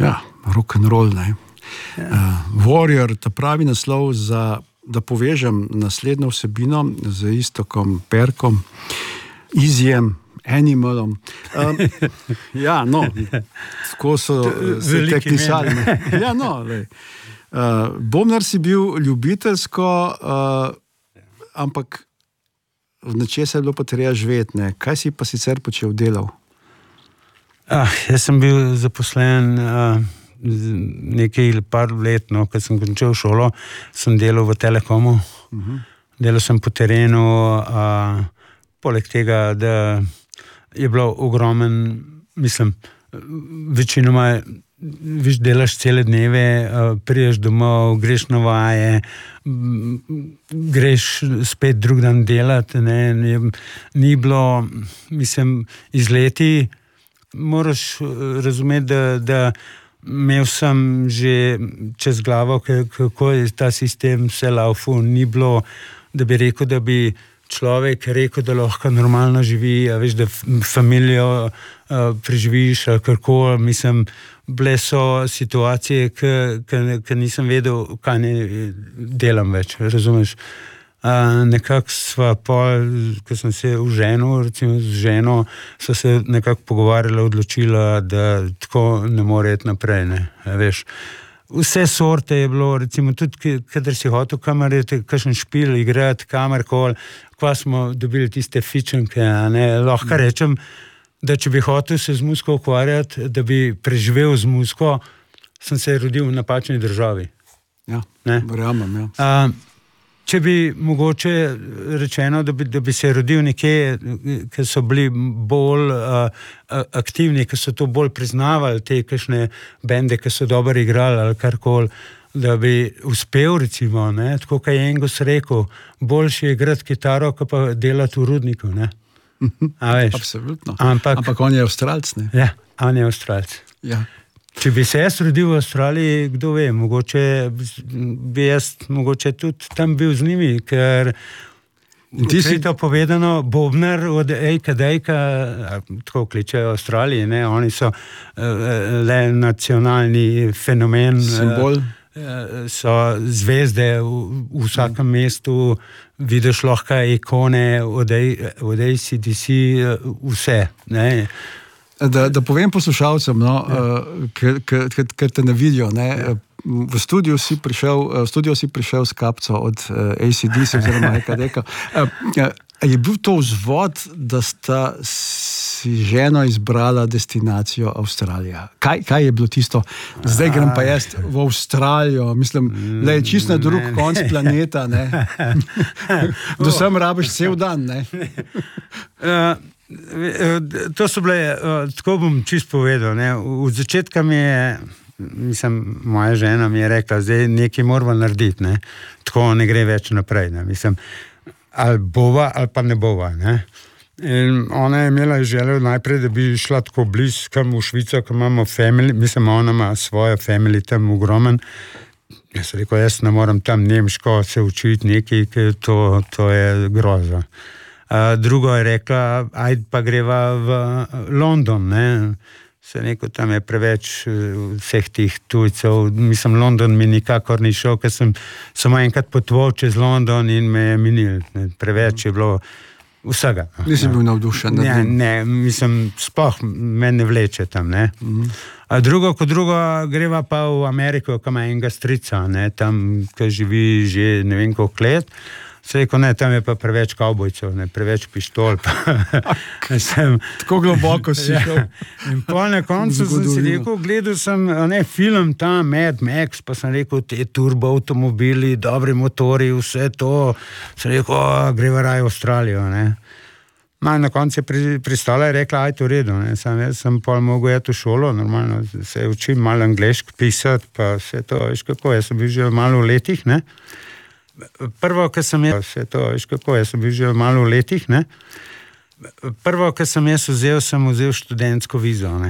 Ja, rock and roll, ne. Warrior, ta pravi naslov da povežem naslednjo vsebino z Iztokom Perkom, Easyjem, Animalom. Ja, no, tako so se te pisali. Ja, no, Bobnar si bil ljubiteljsko, ampak v nečesa je bilo pa treba živeti, ne. Kaj si pa sicer počel delal? Jaz sem bil zaposlen nekaj par let, no, ko sem končal šolo, sem delal v Telekomu. Delal sem po terenu, poleg tega, da je bilo ogromen, mislim, večinoma delaš cele dneve, priješ domov, greš na vaje, greš spet drug dan delati, ne, ni bilo, mislim, izleti, moraš razumeti, da imel sem že čez glavo, kako je ta sistem vse laufal, ni bilo, da bi rekel, da bi človek rekel, da lahko normalno živi, a veš, da familijo preživiš ali karkoli, mislim, bile so situacije, ki nisem vedel, kaj ne delam več, razumeš. Nekako sva pol, ko sem se oženil, recimo z ženo, so se nekako pogovarjala, odločila, da tako ne more iti naprej, ne, veš. Vse sorte je bilo, recimo tudi, kadar si hotel kamerati, kakšen špil igrati, kamerkoli, kva smo dobili tiste fičenke, ne, lahko rečem, da če bi hotel se z muziko ukvarjati, da bi preživel z muziko, sem se rodil v napačni državi. Ja, verjamem, ja. Če bi mogoče rečeno, da bi se rodil nekje, ki so bili bolj aktivni, ki so to bolj priznavali, te kakšne bende, ki so dobro igrali ali karkoli, da bi uspel, recimo, ne, tako kaj je Angus rekel, boljše je igrati kitaro, kot pa delati v rudniku, ne. Absolutno. Ampak on je Avstralec, ne? Ja, on je Avstralec. Ja. Če bi se jaz rodil v Avstraliji, kdo ve, mogoče bi jaz tudi tam bil z njimi, ker to povedano, Bobnar od Ejka Dejka, tako kličejo Avstraliji, ne, oni so le nacionalni fenomen. Simbol. So zvezde v vsakem mestu, vidiš lahko ikone od AC/DC, vse, ne. Da povem poslušalcem, no, ker te ne vidijo, ne, v studio si prišel s kapco od AC/DC oziroma EKD. Je bil to vzvod, da sta si ženo izbrala destinacijo Avstralija? Kaj je bilo tisto? Zdaj grem pa jaz v Avstralijo, mislim, da je čisto na drug konc planeta, ne. Da sem rabiš cel dan, ne. To so bile, tako bom čisto povedal, ne, v začetka mi je, mislim, moja žena mi je rekla, zdaj nekaj moramo narediti, ne, tako ne gre več naprej, ne, mislim, ali bova, ali pa ne bova, ne. In ona je imela željo najprej, da bi šla tako blizu, kam v Švico, ko imamo family, mislim, ona ima svojo family tam ogromen. Jaz sem rekel, jaz ne moram tam nemško se učiti nekaj, ker to je groza. Drugo je rekla, ajde pa greva v London, ne. Se rekel, tam je preveč vseh tih tujcev, mislim, London mi nikakor ni šel, ker sem samo enkrat potoval čez London in me je minil, ne. Preveč je bilo vsega. Nisi bil navdušen? Ne, mislim, sploh me ne vleče tam, ne. A drugo, greva pa v Ameriko, kam ima enega strica, ne, tam, ki živi že ne vem koliko let. Se rekel, ne, tam je pa preveč kavbojcev, ne, preveč pištol. Tako globoko si šel. In pa na koncu sem si rekel, gledal sem film tam, Mad Max, pa sem rekel, te turbo avtomobili, dobri motori, vse to. Sem rekel, greva raje v Avstralijo, ne. Na koncu je pristala in rekla, ajde v redu, ne. Jaz sem pol mogel jeti v šolo, normalno se učim malo angleško pisati, pa vse to, veš kako, jaz sem bil že malo v letih, ne. Prvo, kar sem jaz vzel študentsko vizo, ne.